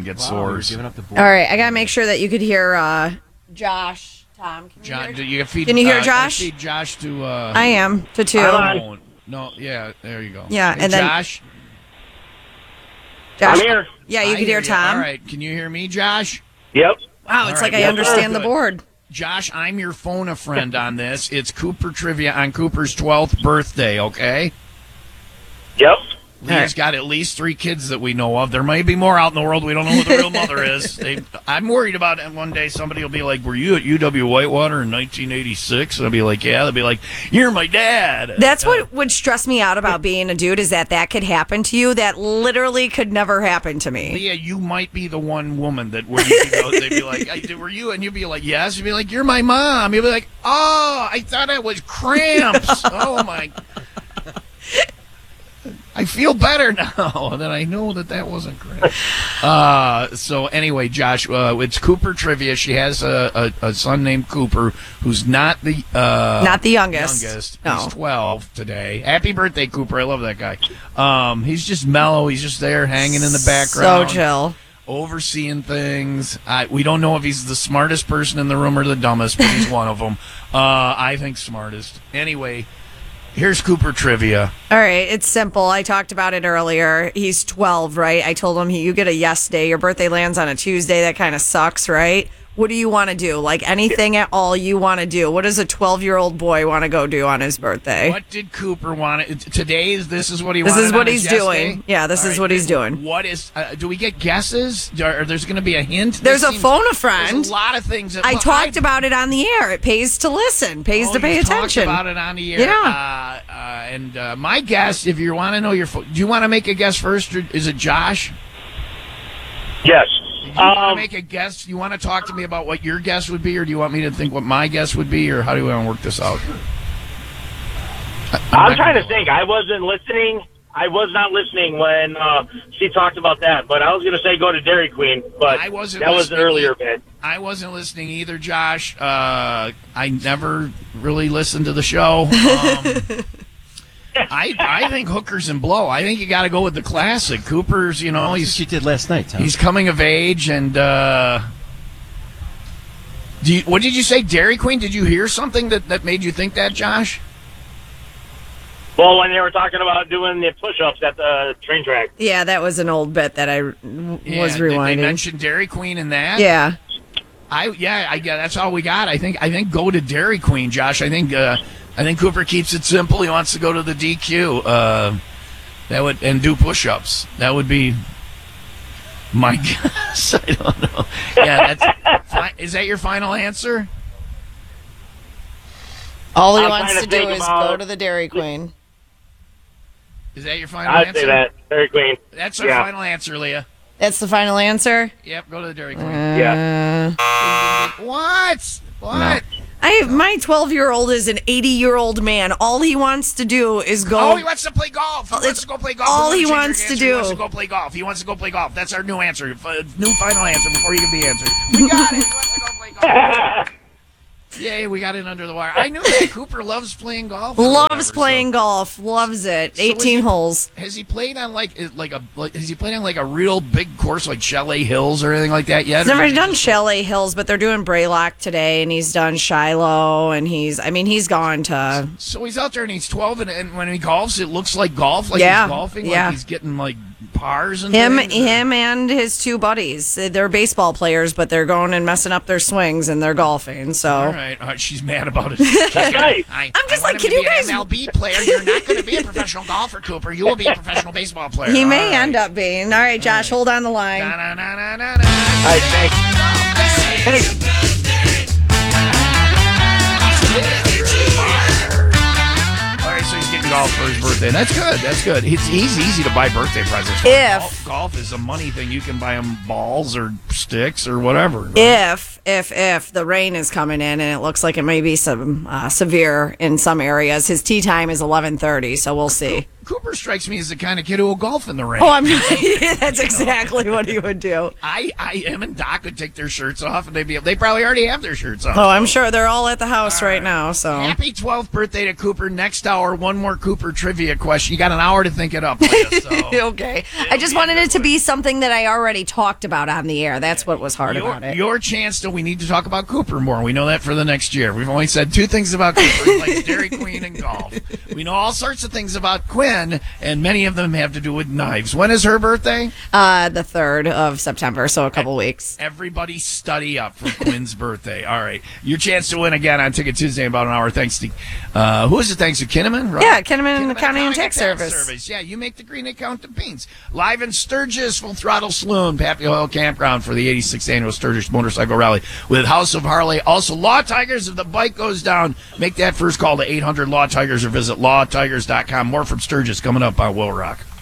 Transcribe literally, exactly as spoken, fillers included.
get Wow, sores. you're giving up the board. All right, I gotta make sure that you could hear uh, Josh. Tom, can you John, hear? do you feed, Can you hear uh, Josh? Feed Josh to. Uh, I am to two. I'm on. oh, no, yeah, there you go. Yeah, Hey, and then- Josh. Josh, I'm here. yeah, you I could hear you. Tom. All right, can you hear me, Josh? Yep. Wow, it's All right, like I yes, understand sir. the board. Josh, I'm your phone a friend on this. It's Cooper Trivia on Cooper's twelfth birthday, okay? Yep. Leah's got at least three kids that we know of. There may be more out in the world. We don't know who the real mother is. They, I'm worried about it. One day somebody will be like, were you at U W Whitewater in nineteen eighty-six? And I'll be like, yeah. They'll be like, you're my dad. That's Uh, what would stress me out about being a dude is that that could happen to you. That literally could never happen to me. Leah, you might be the one woman that where you go, they'd be like, I, were you? And you'd be like, yes. You'd be like, you're my mom. You'd be like, oh, I thought it was cramps. Oh, my. I feel better now that I know that that wasn't cramps. Uh, so anyway, Josh, uh, it's Cooper Trivia. She has a, a, a son named Cooper who's not the uh, Not the youngest. youngest. No. He's twelve today. Happy birthday, Cooper. I love that guy. Um, he's just mellow. He's just there hanging in the background. So chill. Overseeing things. I, we don't know if he's the smartest person in the room or the dumbest, but he's one of them. Uh, I think smartest. Anyway, here's Cooper Trivia. All right, it's simple. I talked about it earlier. He's twelve, right? I told him, you get a yes day. Your birthday lands on a Tuesday. That kind of sucks, right? What do you want to do? Like anything at all you want to do. What does a twelve-year-old boy want to go do on his birthday? What did Cooper want? To, today is this is what he This wanted is what on his he's yes doing. day? Yeah, this All is what he's doing. What is? Uh, do we get guesses? Or there's going to be a hint? There's This a seems- phone a There's friend. a lot of things. That, I well, talked about it on the air. It pays to listen, pays Oh, to pay you attention. Talked about it on the air. Yeah. Uh, uh, and uh, my guess, if you want to know your, fo- do you want to make a guess first? Or is it Josh? Yes. Do you want to Um, make a guess? You want to talk to me about what your guess would be, or do you want me to think what my guess would be, or how do we want to work this out? I'm trying to think. I wasn't listening. I was not listening when uh, she talked about that, but I was going to say go to Dairy Queen, but I wasn't that was an listening. earlier bit. I wasn't listening either, Josh. Uh, I never really listened to the show. Um, I I think hookers and blow. I think you got to go with the classic. Cooper's, you know, That's he's what you did last night, Tom. he's coming of age, and uh, do you, what did you say, Dairy Queen? Did you hear something that, that made you think that, Josh? Well, when they were talking about doing the push-ups at the train track. Yeah, that was an old bit that I w- Yeah, was did rewinding. They mentioned Dairy Queen in that. yeah. I yeah, I yeah, that's all we got. I think I think go to Dairy Queen, Josh. I think uh, I think Cooper keeps it simple. He wants to go to the D Q. Uh, that would and do push-ups. That would be my guess. I don't know. Yeah, that's fi- is that your final answer? All he I'm wants trying to to do think is about- go to the Dairy Queen. Is that your final I'd answer? say that. Dairy Queen. That's our Yeah. final answer, Leah. That's the final answer? Yep, go to the Dairy Queen. Yeah. Uh, what? What? I my twelve-year-old is an eighty-year-old man. All he wants to do is go. Oh, he wants to play golf. He wants It's to go play golf. all We're he gonna change wants your to answer. He wants do. to go play golf. He wants to go play golf. That's our new answer. F- New final answer before you give the answer. We got it. He wants to go play golf. Yay, we got it under the wire. I knew that Cooper loves playing golf. or Loves whatever, playing so- golf. Loves it. So is eighteen he- holes. Has he played on like is- like a like, has he played on like a real big course like Chalet Hills or anything like that yet? He's Or never is he done just- Chalet Hills, but they're doing Braylock today, and he's done Shiloh, and he's, I mean, he's gone to, So he's out there and he's twelve, and, and when he golfs, it looks like golf, like Yeah, he's golfing, yeah. like he's getting like pars and him, things, or- him and his two buddies. They're baseball players, but they're going and messing up their swings, and they're golfing, so. All right, all right, she's mad about it. That's nice. I, I'm just I like, want him can to you be an guys- M L B player? You're not going to be a professional golfer, Cooper. You will be a professional baseball player. He may All right. end up being. All right, Josh, hold on the line. Na, na, na, na, na, na. All right, thanks. Thanks. All right, so he's getting golf for his birthday. That's good. That's good. It's he's easy to buy birthday presents for. If- golf, golf is a money thing, you can buy him balls or sticks or whatever. If if if the rain is coming in, and it looks like it may be some uh, severe in some areas. His tee time is eleven thirty, so we'll see. Cooper strikes me as the kind of kid who will golf in the rain. Oh, I'm that's exactly what he would do. I, I, him and Doc would take their shirts off, and they'd be. They probably already have their shirts off. Oh, I'm sure they're all at the house right now. So Happy twelfth birthday to Cooper. Next hour, one more Cooper trivia question. You got an hour to think it up. Leah, so. Okay. I just wanted it to be something that I already talked about on the air. That's what was hard your, about it. Your chance to. We need to talk about Cooper more. We know that for the next year. We've only said two things about Cooper, he likes Dairy Queen and golf. We know all sorts of things about Quinn, and many of them have to do with knives. When is her birthday? Uh, the third of September, so a couple weeks. Everybody study up for Quinn's birthday. All right. Your chance to win again on Ticket Tuesday in about an hour. Thanks to, uh, who is it? Thanks to Kinnaman? Right? Yeah, Kinnaman Accounting and Tax Service. Yeah, you make the green account to beans. Live in Sturgis, Full Throttle Saloon, Pappy Oil Campground for the eighty-sixth Annual Sturgis Motorcycle Rally with House of Harley. Also, Law Tigers, if the bike goes down, make that first call to eight hundred Law Tigers or visit law tigers dot com. More from Sturgis coming up on Will Rock.